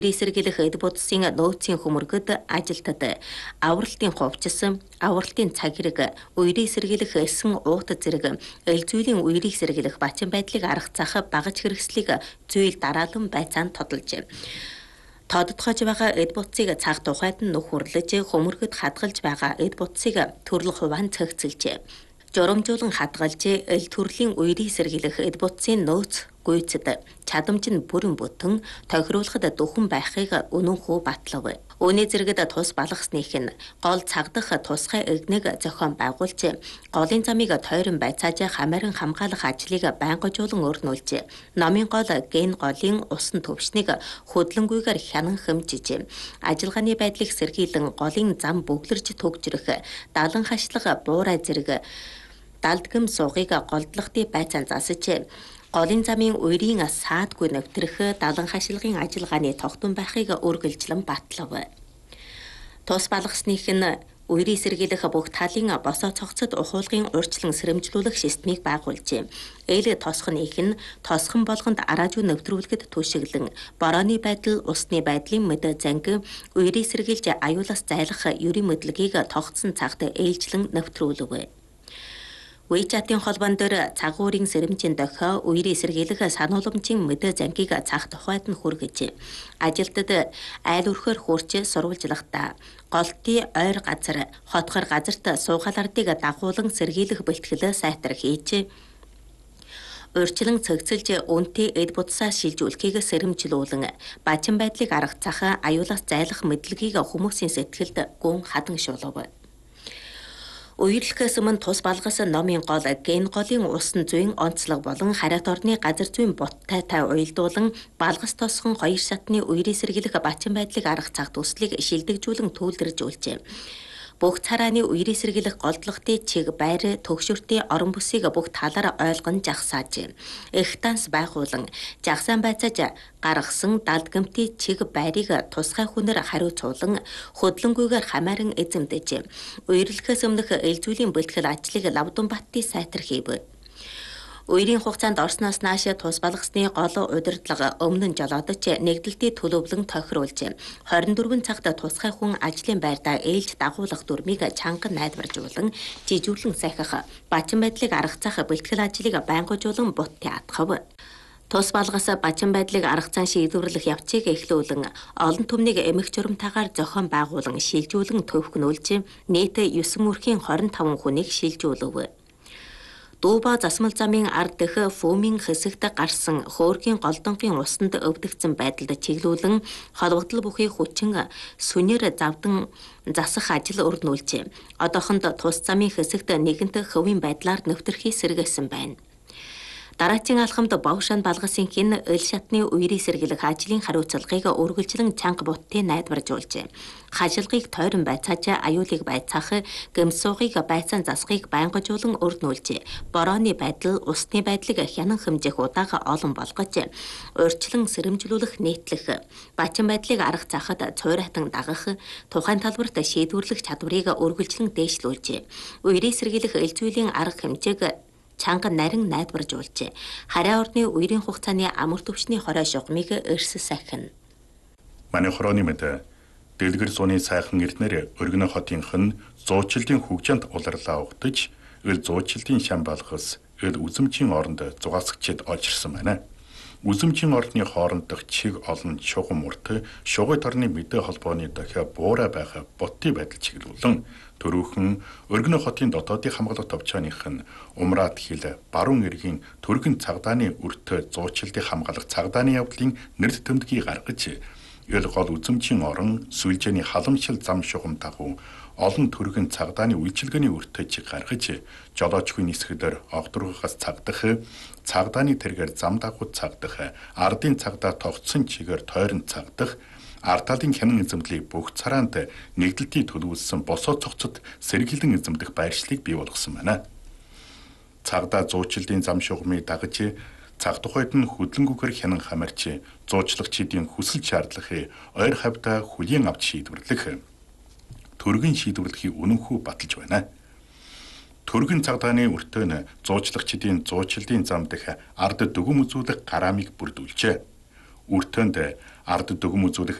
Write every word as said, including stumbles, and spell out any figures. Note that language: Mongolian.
Сэргийлэх эд будсын нөөцийн хөмөргөд ажилтад авралтын хувьчсан, авралтын цаг хэрэг, үерийг сэргийлэх эсэн уут зэрэг эл зүйлийн үерийг сэргийлэх бачин байдлыг аргацаах багаж хэрэгслийг зүйл дараалан байцаанд тодолж тодотгож байгаа эд будсыг цаг тухайд нь нөхөрлөж хөмөргөд хадгалж байгаа эд будсыг төрөл хуваан цэгцэлж журамжуулан хадгалж эл төрлийн үерийг сэргийлэх эд будсын нөөц гүйцэд чадамж нь бүрэн бүтэн тохируулахад дөхөн байхыг үнэнхүү батлав. Үүний зэрэгт тус балгасных нь гол цагдах тусгай эгнэг зохион байгуулж, голын замыг тойрон байцааж хамааран хамгаалах ажлыг байнгажуулан өрнүүлж, номын гол ген голын усан төвшнийг хөдлөнгүйгээр хянан хэмжиж, ажиллагааны байдлыг сэргийлэн голын зам бөглөрж төгжрөх, далан хашлага буурай зэрэг далдгам суугыг голдлохтой байцаан засаж, голын замын үерийн саадгүй нэвтрэх далан хашилгын ажиллагааны тогтун байхыг үргэлжлэн батлав. Тус балгасных нь үерийг сэргийлэх бүх талын босоо цогцод ухуулгын урьдчилан сэрэмжлүүлэх системийг байгуулж, эл тосхоныг нь тосхон болгонд араажуу нэвтрүүлэхэд түшиглэн, борооны байдал, усны байдлын мэд занг, үерийг сэргийлж аюулаас зайлах ерийн мэдлэгийг тогтсон цагт ээлжлэн нэвтрүүлв. Уйчатын холбоон дээр цагуурийн сэрэмжийн дохио үерийг сэргийлэх санууламжийн мэд зангийг цаг тухайд нь хүргэж, ажилтад айл өрхөөр хуурч сурвалжлахдаа голтын ойр газар, хотгор газарт суугаалардыг дагуулan сэргийлэх бэлтгэл сайтар хийж, урьдчилан цэгцэлж үнэтэй эд будсаа шилжүүлэхийг сэрэмжлүүлэн, бачин байдлыг аргацаах аюулаас зайлах мэдлэгийг хүмүүсийн сэтгэлд гүн хадан шуулав. Үерлэхээс өмнө тус балгас номын гол ген голын усан зүйн онцлог болон хариат орны газар зүйн буттай тай уялдуулан балгас тосхон хоёр шатны үерийг сэргийлэх бачин байдлыг аргацаах төслийг шилдэгжүүлэн түүлдэржүүлжээ. Бүх царааны үерийг сэргийлэх голдлогтой чиг байр төгшөртэй орон бүсийг бүх талаар ойлгон жагсааж, эхтанс байгуулан жагсаан байцааж гаргасан далдгамтын чиг байрыг тусгай хүнээр хариуцуулан хөдлөнгүйгээр хамааран эзэмдэж, үерлэхээс өмнөх эл зүйлийн бэлтгэл ажлыг Лавдун баттын сайтар хийв. Үерийн хугацаанд орсноос нааш тус балгасны гол удирдлага өмнө нь жолоодож нэгдэлтийн төлөвлөн тохируулж, хорин дөрвөн цагт тусгай хүн ажлын байрдаа ээлж дагуулах дүрмийг чанган найдваржуулан, жижүүлэн сахих, бачин байдлыг аргацаах бэлтгэл ажлыг байнгажуулан буттай атгав. Тус балгас бачин байдлыг аргацаан шийдвэрлэх явцыг эхлүүлэн, олон түмнийг эмх журамтайгаар зохион байгуулан шилжүүлэн төвхнүүлж, нийт девять мөрхийн хорин таван хүнийг шилжүүлв. Дууба засмал замын ард дэх фөмийн хэсэгт гарсан хөөргийн голдонгийн усанд өвдөгцөн байдалд чиглүүлэн холбогдол бүхий хүчин сүнээр завдан засах ажил өрнүүлжээ. Одоохонд тус замын хэсэгт нэгэнт хөвийн байдлаар нэвтрхий сэргээсэн байна. Дараачийн алхамд Бовшан балгасын хин эл шатны үерийг сэргийлэх ажлын хариуцлагыг үргэлжлэн чанга буттай найдваржуулжээ. Хашилгыг тойрон байцааж аюулыг байцаах, гэмсуугыг байцаан засахыг байнгажуулан өрнүүлжээ. Борооны байдал, усны байдлыг хянан хэмжих удаага олон болгож, урьдчилан сэрэмжлүүлэх нийтлэх, бачин байдлыг аргацаахад цуурайтан дагах, тухайн талбарт шийдвэрлэх чадварыг үргэлжлэн дээшлүүлжээ. Үерийг сэргийлэх эл зүйлийн арга хэмжээг чанга нарийн найдваржуулжээ. Хараа орны үерийн хугацааны амар төвшний хорой шугамыг эрс сахин. Манай хорооны мэд дэлгэр зууны сайхан эрднэр өргөнө хотынх нь зуучлалын хөгжинд уларлаа угтаж, эл зуучлалын шам балгас, эл үзэмчийн оронд зугаасгчид олжирсан байна. Үзэмчийн орны хооронд дах чиг олон шугам урт, шугой торны мэдээ холбооны дохио буурай байх бутты байдал чиглүүлэн, төрөөхөн өргөнө хотын дотоодын хамгаалах товчооных нь умраад хил баруун эргийн төргөн цагдааны өртөө зуучлалын хамгаалах цагдааны явдлын нэрд төмдгийг гаргаж, эл гол үзэмчийн орон сүлжээний халамжил зам шугам дагуу олон төргөн цагдааны үйлчилгээний өртөө чиг гаргаж, жолоочгүй нисгдэр огдургахаас цагдах, цагдааны тэргээр зам дагуу цагдах, ардын цагдаа тогтсон чигээр тойрон цагдах, арталын хянан эзэмдлийг бүх цараанд нэгдэлтийн төлөвлөсөн босоо цогцод сэргийлэн эзэмдэх байршлыг бий болгосон байна. Цагдаа зуучлалын зам шугамыг дагаж, цаг тухайд нь хөдлөнгүүгээр хянан хамаарч, зуучлагчдын хүсэл шаардлагыг ойр хавьдаа хүлээн авч шийдвэрлэх, төргөн шийдвэрлэхийг үнэнхүү баталж байна. Төргөн цагдааны өртөө нь зуучлагчдын зуучлалын зам дэх ард дүгм үзүүлэх гараамыг бүрдүүлжээ. Өртөөнд ард дүгм үзүүлэх